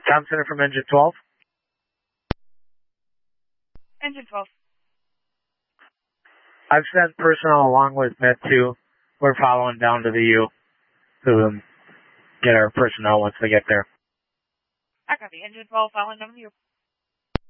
Tom Center from Engine 12. Engine 12. I've sent personnel along with Met 2. We're following down to the U to get our personnel once they get there. I copy. Engine 12 following down to the U.